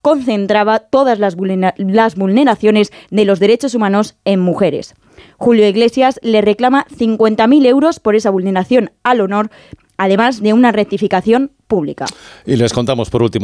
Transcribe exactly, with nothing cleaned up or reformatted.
concentraba todas las, vulnera- las vulneraciones de los derechos humanos en mujeres. Julio Iglesias le reclama cincuenta mil euros por esa vulneración al honor, además de una rectificación pública. Y les contamos por último